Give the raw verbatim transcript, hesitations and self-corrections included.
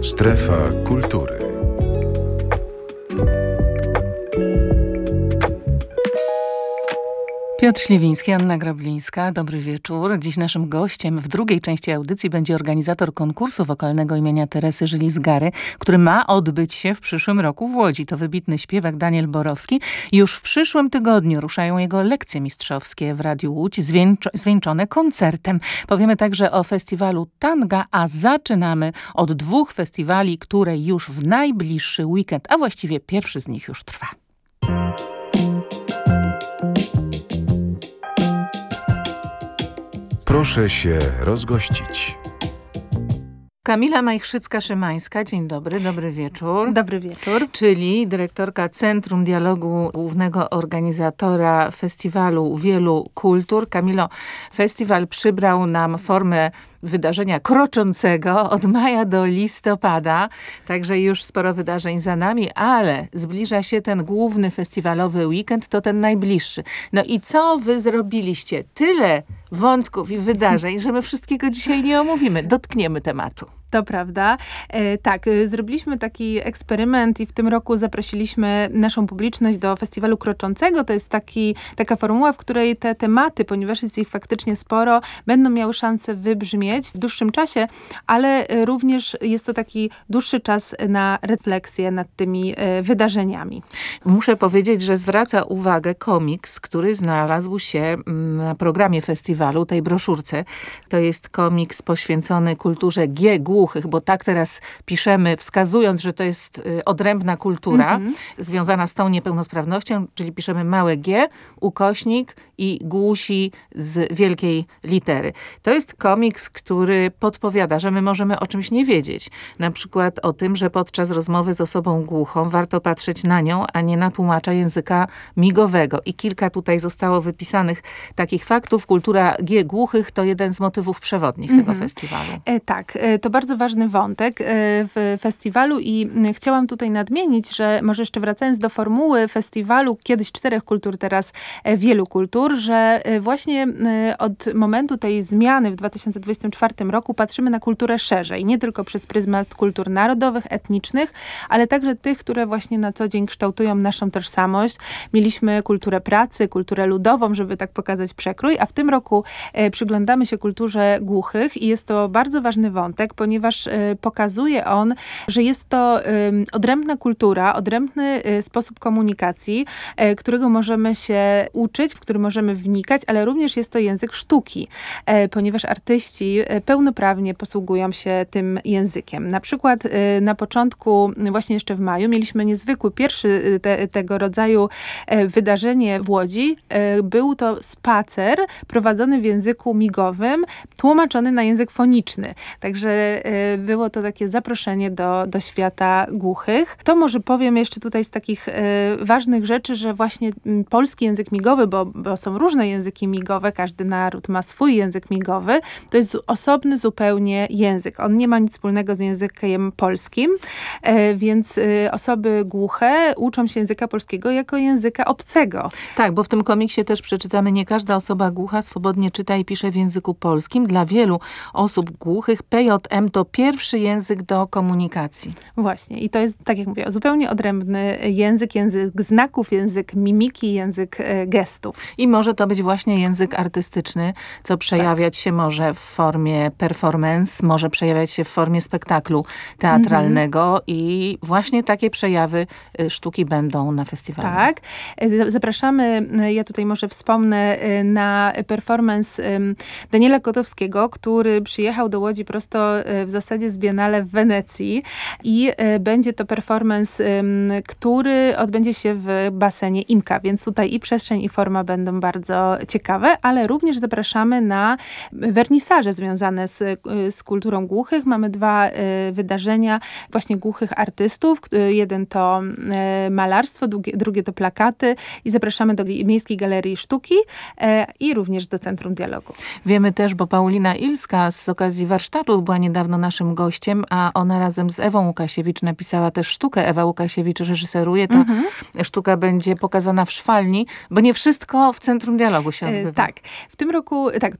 Strefa kultury. Piotr Śliwiński, Anna Grablińska. Dobry wieczór. Dziś naszym gościem w drugiej części audycji będzie organizator konkursu wokalnego imienia Teresy Żylis-Gary, który ma odbyć się w przyszłym roku w Łodzi. To wybitny śpiewak Daniel Borowski. Już w przyszłym tygodniu ruszają jego lekcje mistrzowskie w Radiu Łódź, zwieńczo- zwieńczone koncertem. Powiemy także o festiwalu Tanga, a zaczynamy od dwóch festiwali, które już w najbliższy weekend, a właściwie pierwszy z nich już trwa. Proszę się rozgościć. Kamila Majchrzycka-Szymańska. Dzień dobry, dobry wieczór. Dobry wieczór. Czyli dyrektorka Centrum Dialogu, głównego organizatora festiwalu Wielu Kultur. Kamilo, festiwal przybrał nam formę wydarzenia kroczącego od maja do listopada, także już sporo wydarzeń za nami, ale zbliża się ten główny festiwalowy weekend, to ten najbliższy. No i co wy zrobiliście? Tyle wątków i wydarzeń, że my wszystkiego dzisiaj nie omówimy. Dotkniemy tematu. To prawda. E, tak, e, zrobiliśmy taki eksperyment i w tym roku zaprosiliśmy naszą publiczność do Festiwalu Kroczącego. To jest taki, taka formuła, w której te tematy, ponieważ jest ich faktycznie sporo, będą miały szansę wybrzmieć w dłuższym czasie, ale e, również jest to taki dłuższy czas na refleksję nad tymi e, wydarzeniami. Muszę powiedzieć, że zwraca uwagę komiks, który znalazł się na programie festiwalu, tej broszurce. To jest komiks poświęcony kulturze G głównej, bo tak teraz piszemy, wskazując, że to jest y, odrębna kultura mm-hmm. związana z tą niepełnosprawnością, czyli piszemy małe G, ukośnik i głusi z wielkiej litery. To jest komiks, który podpowiada, że my możemy o czymś nie wiedzieć. Na przykład o tym, że podczas rozmowy z osobą głuchą warto patrzeć na nią, a nie na tłumacza języka migowego. I kilka tutaj zostało wypisanych takich faktów. Kultura G głuchych to jeden z motywów przewodnich mm-hmm. tego festiwalu. E, tak, e, to bardzo ważny wątek w festiwalu i chciałam tutaj nadmienić, że może jeszcze wracając do formuły festiwalu, kiedyś czterech kultur, teraz wielu kultur, że właśnie od momentu tej zmiany w dwa tysiące dwudziestym czwartym roku patrzymy na kulturę szerzej. Nie tylko przez pryzmat kultur narodowych, etnicznych, ale także tych, które właśnie na co dzień kształtują naszą tożsamość. Mieliśmy kulturę pracy, kulturę ludową, żeby tak pokazać przekrój, a w tym roku przyglądamy się kulturze głuchych i jest to bardzo ważny wątek, ponieważ pokazuje on, że jest to odrębna kultura, odrębny sposób komunikacji, którego możemy się uczyć, w który możemy wnikać, ale również jest to język sztuki, ponieważ artyści pełnoprawnie posługują się tym językiem. Na przykład na początku, właśnie jeszcze w maju, mieliśmy niezwykły, pierwszy te, tego rodzaju wydarzenie w Łodzi. Był to spacer prowadzony w języku migowym, tłumaczony na język foniczny. Także było to takie zaproszenie do, do świata głuchych. To może powiem jeszcze tutaj z takich y, ważnych rzeczy, że właśnie y, polski język migowy, bo, bo są różne języki migowe, każdy naród ma swój język migowy, to jest osobny zupełnie język. On nie ma nic wspólnego z językiem polskim, y, więc y, osoby głuche uczą się języka polskiego jako języka obcego. Tak, bo w tym komiksie też przeczytamy, nie każda osoba głucha swobodnie czyta i pisze w języku polskim. Dla wielu osób głuchych P J M to pierwszy język do komunikacji. Właśnie. I to jest, tak jak mówię, zupełnie odrębny język, język znaków, język mimiki, język e, gestów. I może to być właśnie język artystyczny, co przejawiać tak. się może w formie performance, może przejawiać się w formie spektaklu teatralnego mm-hmm. i właśnie takie przejawy sztuki będą na festiwalu. Tak. Zapraszamy, ja tutaj może wspomnę, na performance Daniela Kotowskiego, który przyjechał do Łodzi prosto w zasadzie z Biennale w Wenecji i będzie to performance, który odbędzie się w basenie IMKA, więc tutaj i przestrzeń, i forma będą bardzo ciekawe, ale również zapraszamy na wernisaże związane z, z kulturą głuchych. Mamy dwa wydarzenia właśnie głuchych artystów. Jeden to malarstwo, drugie, drugie to plakaty i zapraszamy do Miejskiej Galerii Sztuki i również do Centrum Dialogu. Wiemy też, bo Paulina Ilska z okazji warsztatów była niedawno naszym gościem, a ona razem z Ewą Łukasiewicz napisała też sztukę. Ewa Łukasiewicz reżyseruje. Ta mhm. sztuka będzie pokazana w Szwalni, bo nie wszystko w Centrum Dialogu się odbywa. Tak. W tym roku, tak,